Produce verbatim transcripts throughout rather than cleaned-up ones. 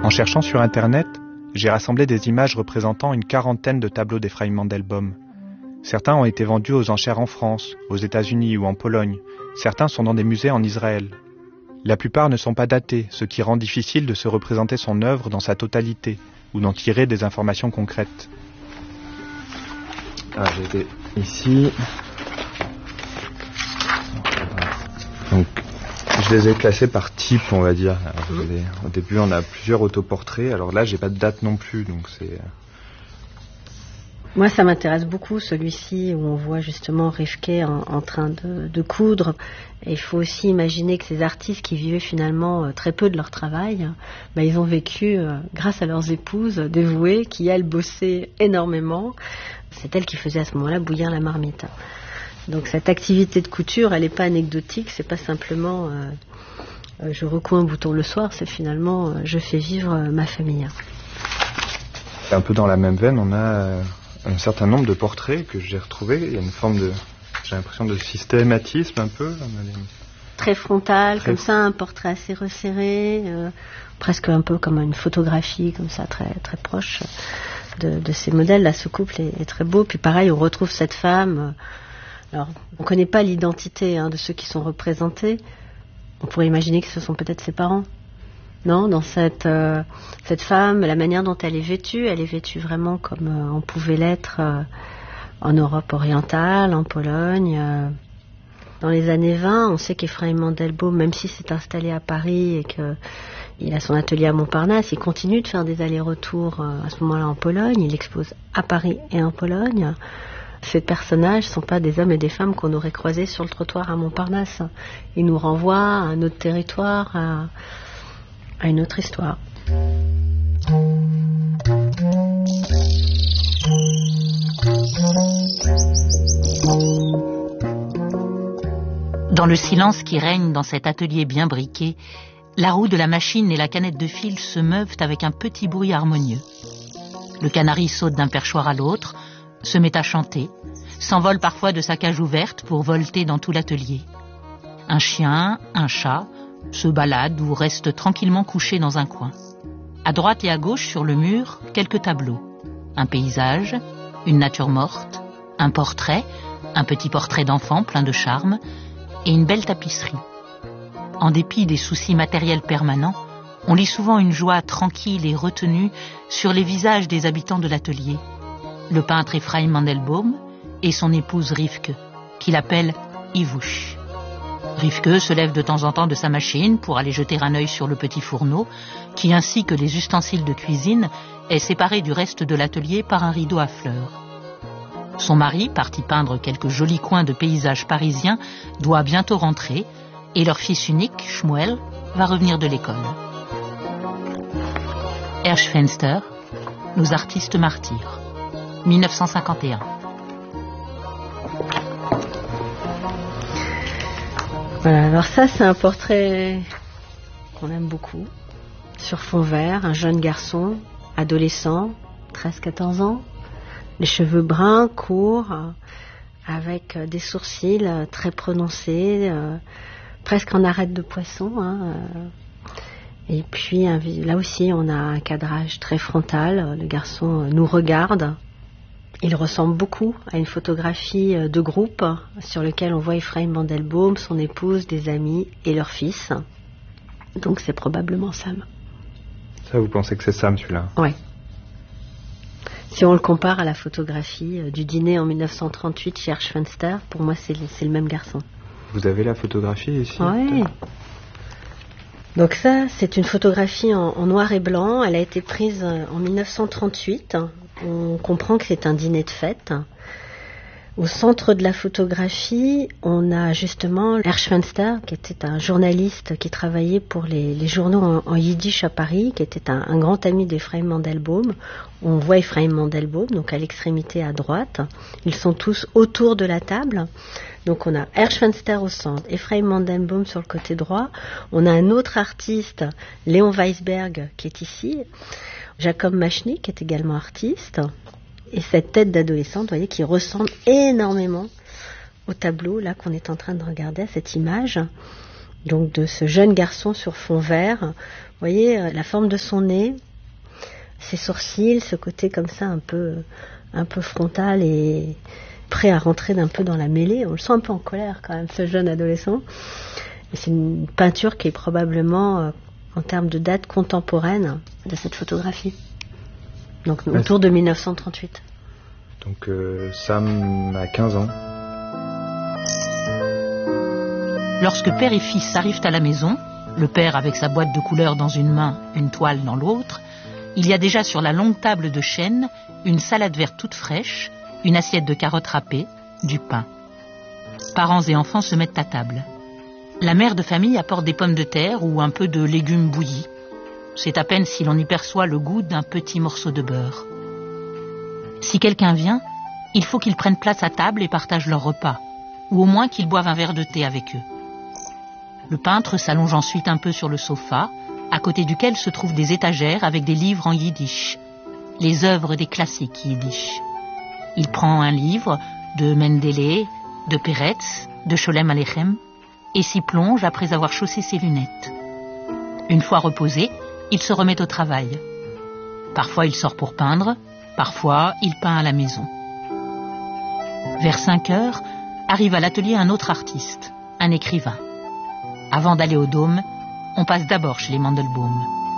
En cherchant sur Internet, j'ai rassemblé des images représentant une quarantaine de tableaux d'Ephraim Mandelbaum. Certains ont été vendus aux enchères en France, aux États-Unis ou en Pologne. Certains sont dans des musées en Israël. La plupart ne sont pas datés, ce qui rend difficile de se représenter son œuvre dans sa totalité ou d'en tirer des informations concrètes. Ah, j'étais ici. Donc, je les ai classés par type, on va dire. Alors, vous avez, au début, on a plusieurs autoportraits. Alors là, j'ai pas de date non plus, donc c'est... Moi, ça m'intéresse beaucoup, celui-ci, où on voit justement Rivke en, en train de, de coudre. Et il faut aussi imaginer que ces artistes qui vivaient finalement euh, très peu de leur travail, ben, ils ont vécu, euh, grâce à leurs épouses dévouées, qui, elles, bossaient énormément. C'est elles qui faisaient à ce moment-là bouillir la marmite. Donc cette activité de couture, elle n'est pas anecdotique, c'est pas simplement euh, euh, je recoue un bouton le soir, c'est finalement euh, je fais vivre euh, ma famille. Un peu dans la même veine, on a... Euh... un certain nombre de portraits que j'ai retrouvés. Il y a une forme de, j'ai l'impression de systématisme un peu. Très frontal, très... comme ça, un portrait assez resserré, euh, presque un peu comme une photographie, comme ça, très très proche de, de ces modèles. Là, ce couple est, est très beau. Puis pareil, on retrouve cette femme. Alors, on ne connaît pas l'identité hein, de ceux qui sont représentés. On pourrait imaginer que ce sont peut-être ses parents. Non, dans cette, euh, cette femme, la manière dont elle est vêtue, elle est vêtue vraiment comme euh, on pouvait l'être euh, en Europe orientale, en Pologne. Euh. Dans les années vingt, on sait qu'Ephraim Mandelbaum, même s'il s'est installé à Paris et qu'il a son atelier à Montparnasse, il continue de faire des allers-retours euh, à ce moment-là en Pologne. Il expose à Paris et en Pologne. Ces personnages ne sont pas des hommes et des femmes qu'on aurait croisés sur le trottoir à Montparnasse. Ils nous renvoient à un autre territoire, à... à une autre histoire. Dans le silence qui règne dans cet atelier bien briqué, la roue de la machine et la canette de fil se meuvent avec un petit bruit harmonieux. Le canari saute d'un perchoir à l'autre, se met à chanter, s'envole parfois de sa cage ouverte pour volter dans tout l'atelier. Un chien, un chat, se balade ou reste tranquillement couché dans un coin. À droite et à gauche sur le mur, quelques tableaux. Un paysage, une nature morte, un portrait, un petit portrait d'enfant plein de charme et une belle tapisserie. En dépit des soucis matériels permanents, on lit souvent une joie tranquille et retenue sur les visages des habitants de l'atelier. Le peintre Ephraim Mandelbaum et son épouse Rivke, qu'il appelle Ivush. Rivke se lève de temps en temps de sa machine pour aller jeter un œil sur le petit fourneau, qui, ainsi que les ustensiles de cuisine, est séparé du reste de l'atelier par un rideau à fleurs. Son mari, parti peindre quelques jolis coins de paysages parisiens, doit bientôt rentrer, et leur fils unique, Shmuel, va revenir de l'école. Hirschfenster, nos artistes martyrs, mille neuf cent cinquante et un. Voilà, alors ça c'est un portrait qu'on aime beaucoup, sur fond vert, un jeune garçon, adolescent, treize à quatorze ans, les cheveux bruns, courts, avec des sourcils très prononcés, euh, presque en arête de poisson. Hein, euh, et puis là aussi on a un cadrage très frontal, le garçon nous regarde. Il ressemble beaucoup à une photographie de groupe sur lequel on voit Ephraim Mandelbaum, son épouse, des amis et leur fils. Donc c'est probablement Sam. Ça, vous pensez que c'est Sam, celui-là? Oui. Si on le compare à la photographie du dîner en mille neuf cent trente-huit chez Hirschfenster, pour moi c'est le, c'est le même garçon. Vous avez la photographie ici? Oui. Donc ça, c'est une photographie en, en noir et blanc. Elle a été prise en mille neuf cent trente-huit. On comprend que c'est un dîner de fête. Au centre de la photographie, on a justement Hirschfenster, qui était un journaliste qui travaillait pour les, les journaux en, en yiddish à Paris, qui était un, un grand ami d'Ephraim Mandelbaum. On voit Ephraim Mandelbaum, donc à l'extrémité à droite. Ils sont tous autour de la table. Donc on a Hirschfenster au centre, Ephraim Mandelbaum sur le côté droit. On a un autre artiste, Léon Weisberg, qui est ici. Jacob Machny, qui est également artiste. Et cette tête d'adolescente, vous voyez, qui ressemble énormément au tableau là qu'on est en train de regarder, à cette image. donc de ce jeune garçon sur fond vert. Vous voyez la forme de son nez, ses sourcils, ce côté comme ça un peu, un peu frontal et prêt à rentrer d'un peu dans la mêlée. On le sent un peu en colère quand même, ce jeune adolescent. Et c'est une peinture qui est probablement, euh, en termes de date, contemporaine de cette photographie. Donc ouais, autour de mille neuf cent trente-huit. Donc euh, Sam a quinze ans. Lorsque père et fils arrivent à la maison, le père avec sa boîte de couleurs dans une main, une toile dans l'autre, il y a déjà sur la longue table de chêne une salade verte toute fraîche, une assiette de carottes râpées, du pain. Parents et enfants se mettent à table. La mère de famille apporte des pommes de terre ou un peu de légumes bouillis. C'est à peine si l'on y perçoit le goût d'un petit morceau de beurre. Si quelqu'un vient, il faut qu'ils prennent place à table et partagent leur repas, ou au moins qu'ils boivent un verre de thé avec eux. Le peintre s'allonge ensuite un peu sur le sofa, à côté duquel se trouvent des étagères avec des livres en yiddish, les œuvres des classiques yiddish. Il prend un livre de Mendele, de Peretz, de Sholem Aleichem, et s'y plonge après avoir chaussé ses lunettes. Une fois reposé, il se remet au travail. Parfois il sort pour peindre, parfois il peint à la maison. Vers cinq heures, arrive à l'atelier un autre artiste, un écrivain. Avant d'aller au Dôme, on passe d'abord chez les Mandelbaum.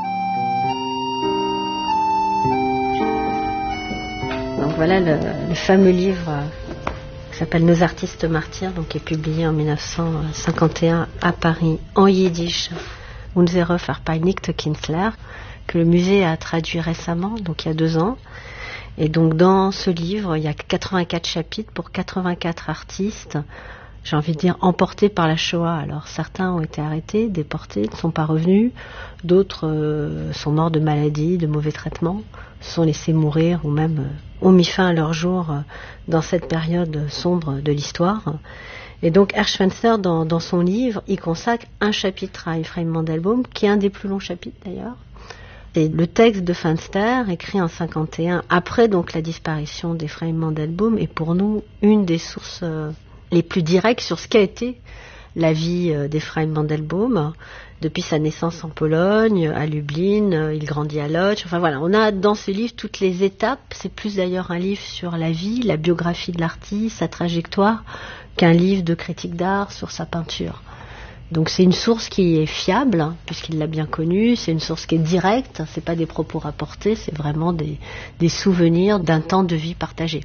Donc voilà le, le fameux livre qui s'appelle Nos artistes martyrs, donc qui est publié en mille neuf cent cinquante et un à Paris en yiddish, Unsere Verpeinigte Künstler, que le musée a traduit récemment, donc il y a deux ans. Et donc dans ce livre, il y a quatre-vingt-quatre chapitres pour quatre-vingt-quatre artistes, j'ai envie de dire emportés par la Shoah. Alors certains ont été arrêtés, déportés, ne sont pas revenus, d'autres euh, sont morts de maladie, de mauvais traitements, se sont laissés mourir ou même euh, ont mis fin à leur jour euh, dans cette période sombre de l'histoire. Et donc Ernst Fenster, dans, dans son livre, il consacre un chapitre à Ephraim Mandelbaum, qui est un des plus longs chapitres d'ailleurs. Et le texte de Fenster, écrit en cinquante et un, après donc la disparition d'Ephraim Mandelbaum, est pour nous une des sources euh, les plus directes sur ce qu'a été la vie euh, d'Ephraim Mandelbaum, depuis sa naissance en Pologne, à Lublin, euh, il grandit à Łódź. Enfin voilà, on a dans ce livre toutes les étapes. C'est plus d'ailleurs un livre sur la vie, la biographie de l'artiste, sa trajectoire, qu'un livre de critique d'art sur sa peinture. Donc c'est une source qui est fiable, hein, puisqu'il l'a bien connue, c'est une source qui est directe, c'est pas des propos rapportés, c'est vraiment des, des souvenirs d'un temps de vie partagé.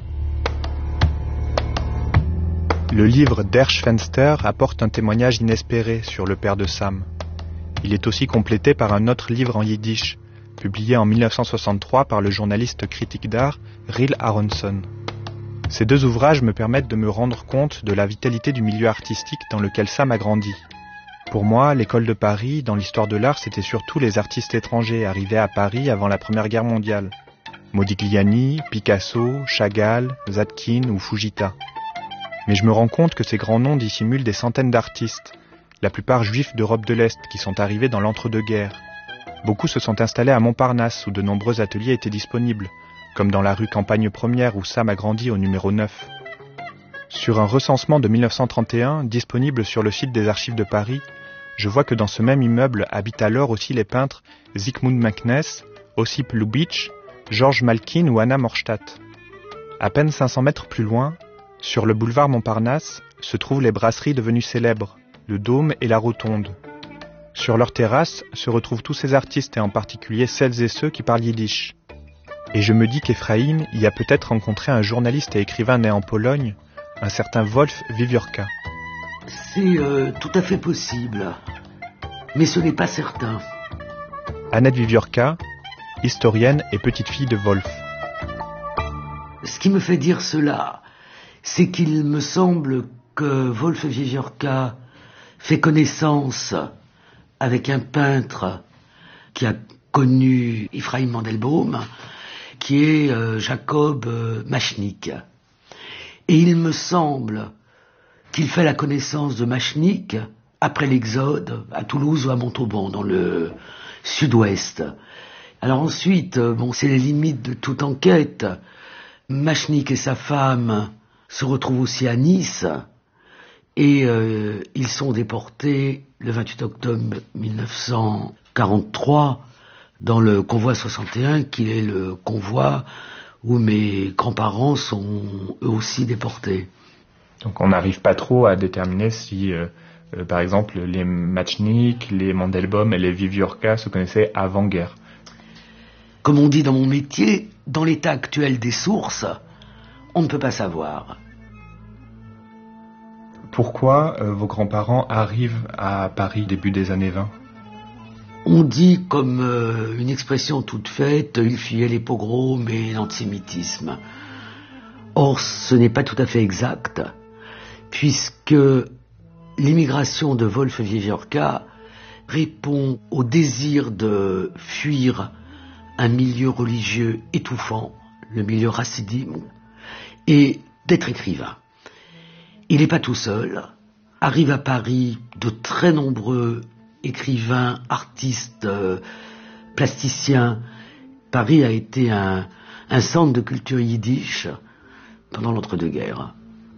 Le livre d'Ernst Fenster apporte un témoignage inespéré sur le père de Sam. Il est aussi complété par un autre livre en yiddish, publié en mille neuf cent soixante-trois par le journaliste critique d'art Ril Aronson. Ces deux ouvrages me permettent de me rendre compte de la vitalité du milieu artistique dans lequel Sam a grandi. Pour moi, l'école de Paris, dans l'histoire de l'art, c'était surtout les artistes étrangers arrivés à Paris avant la Première Guerre mondiale. Modigliani, Picasso, Chagall, Zadkine ou Fujita. Mais je me rends compte que ces grands noms dissimulent des centaines d'artistes, la plupart juifs d'Europe de l'Est qui sont arrivés dans l'entre-deux-guerres. Beaucoup se sont installés à Montparnasse où de nombreux ateliers étaient disponibles, comme dans la rue Campagne Première où Sam a grandi au numéro neuf. Sur un recensement de mille neuf cent trente et un, disponible sur le site des Archives de Paris, je vois que dans ce même immeuble habitent alors aussi les peintres Zygmunt Macness, Ossip Lubitsch, Georges Malkin ou Anna Morstadt. À peine cinq cents mètres plus loin, sur le boulevard Montparnasse, se trouvent les brasseries devenues célèbres, le Dôme et la Rotonde. Sur leur terrasse se retrouvent tous ces artistes et en particulier celles et ceux qui parlent yiddish. Et je me dis qu'Ephraim y a peut-être rencontré un journaliste et écrivain né en Pologne, un certain Wolf Wiewiórka. C'est euh, tout à fait possible, mais ce n'est pas certain. Annette Wiewiórka, historienne et petite-fille de Wolf. Ce qui me fait dire cela, c'est qu'il me semble que Wolf Wiewiórka fait connaissance avec un peintre qui a connu Ephraim Mandelbaum, qui est euh, Jacob euh, Machnik. Et il me semble qu'il fait la connaissance de Machnik après l'exode à Toulouse ou à Montauban, dans le sud-ouest. Alors ensuite, euh, bon, c'est les limites de toute enquête. Machnik et sa femme se retrouvent aussi à Nice, et euh, ils sont déportés le vingt-huit octobre mille neuf cent quarante-trois dans le convoi soixante et un, qui est le convoi où mes grands-parents sont eux aussi déportés. Donc on n'arrive pas trop à déterminer si, euh, euh, par exemple, les Matchnik, les Mandelbaum et les Viviorca se connaissaient avant-guerre. Comme on dit dans mon métier, dans l'état actuel des sources, on ne peut pas savoir. Pourquoi euh, vos grands-parents arrivent à Paris début des années vingt ? On dit comme euh, une expression toute faite, ils fuyaient les pogroms et l'antisémitisme. Or, ce n'est pas tout à fait exact, puisque l'immigration de Wolfe-Viviorca répond au désir de fuir un milieu religieux étouffant, le milieu racidim, et d'être écrivain. Il n'est pas tout seul. Arrivent à Paris de très nombreux écrivains, artistes, euh, plasticiens. Paris a été un, un centre de culture yiddish pendant l'entre-deux-guerres.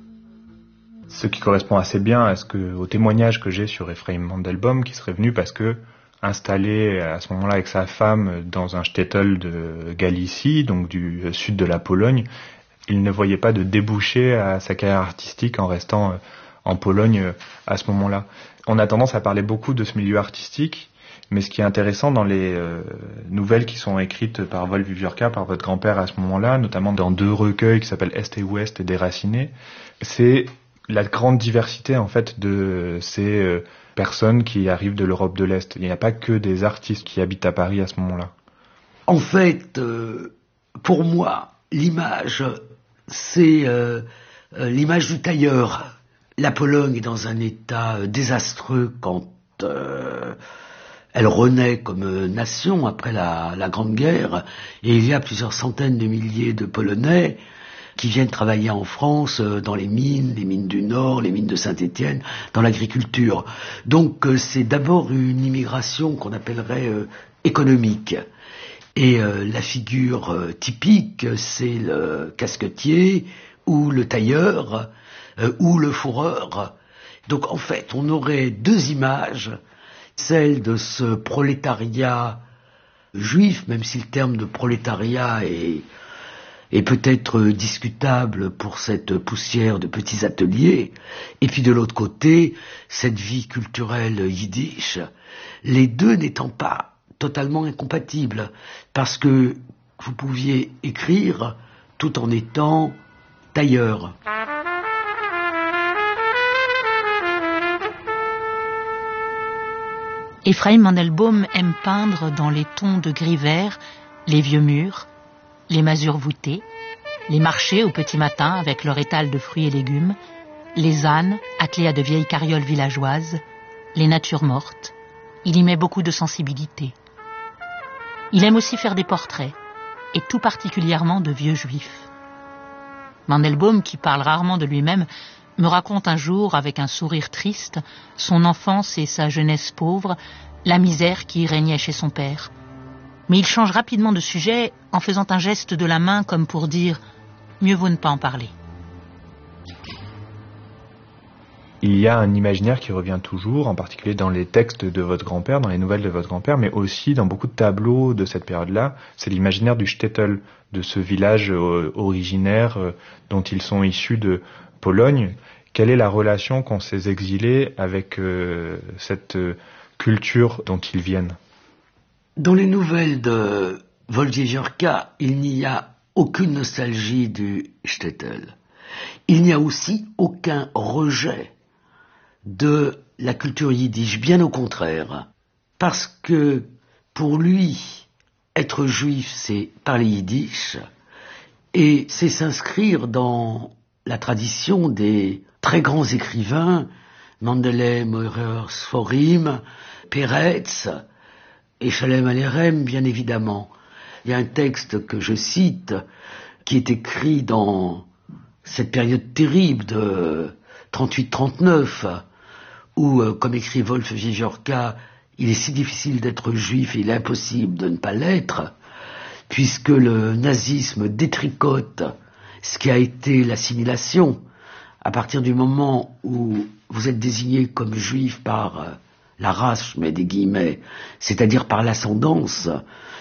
Ce qui correspond assez bien à ce que, au témoignage que j'ai sur Ephraim Mandelbaum, qui serait venu parce que, installé à ce moment-là avec sa femme dans un shtetl de Galicie, donc du sud de la Pologne, il ne voyait pas de débouché à sa carrière artistique en restant en Pologne à ce moment-là. On a tendance à parler beaucoup de ce milieu artistique, mais ce qui est intéressant dans les euh, nouvelles qui sont écrites par Wolfe-Viviorca, par votre grand-père à ce moment-là, notamment dans deux recueils qui s'appellent Est et Ouest et Déraciné, c'est la grande diversité en fait de ces euh, personnes qui arrivent de l'Europe de l'Est. Il n'y a pas que des artistes qui habitent à Paris à ce moment-là. En fait, euh, pour moi, l'image, c'est euh, euh, l'image du tailleur. La Pologne est dans un état euh, désastreux quand euh, elle renaît comme nation après la, la Grande Guerre, et il y a plusieurs centaines de milliers de Polonais qui viennent travailler en France euh, dans les mines, les mines du Nord, les mines de Saint-Étienne, dans l'agriculture. Donc euh, c'est d'abord une immigration qu'on appellerait euh, économique. Et euh, la figure euh, typique, c'est le casquetier ou le tailleur euh, ou le fourreur. Donc en fait, on aurait deux images, celle de ce prolétariat juif, même si le terme de prolétariat est, est peut-être discutable pour cette poussière de petits ateliers, et puis de l'autre côté, cette vie culturelle yiddish, les deux n'étant pas totalement incompatible, parce que vous pouviez écrire tout en étant tailleur. Ephraim Mandelbaum aime peindre dans les tons de gris vert les vieux murs, les masures voûtées, les marchés au petit matin avec leur étal de fruits et légumes, les ânes attelés à de vieilles carrioles villageoises, les natures mortes. Il y met beaucoup de sensibilité. Il aime aussi faire des portraits, et tout particulièrement de vieux juifs. Mandelbaum, qui parle rarement de lui-même, me raconte un jour, avec un sourire triste, son enfance et sa jeunesse pauvre, la misère qui régnait chez son père. Mais il change rapidement de sujet en faisant un geste de la main comme pour dire « mieux vaut ne pas en parler ». Il y a un imaginaire qui revient toujours, en particulier dans les textes de votre grand-père, dans les nouvelles de votre grand-père, mais aussi dans beaucoup de tableaux de cette période-là. C'est l'imaginaire du shtetl, de ce village euh, originaire euh, dont ils sont issus de Pologne. Quelle est la relation qu'ont ces exilés avec euh, cette euh, culture dont ils viennent ? Dans les nouvelles de Wolfe-Viviorca, il n'y a aucune nostalgie du shtetl. Il n'y a aussi aucun rejet de la culture yiddish, bien au contraire, parce que pour lui, être juif, c'est parler yiddish, et c'est s'inscrire dans la tradition des très grands écrivains, Mendeley, Meurer, Sforim, Peretz, et Shalem Alerem, bien évidemment. Il y a un texte que je cite, qui est écrit dans cette période terrible de trente-huit trente-neuf, où, euh, comme écrit Wolfe-Viviorca, il est si difficile d'être juif et il est impossible de ne pas l'être, puisque le nazisme détricote ce qui a été l'assimilation à partir du moment où vous êtes désigné comme juif par euh, la race, je mets des guillemets, c'est-à-dire par l'ascendance,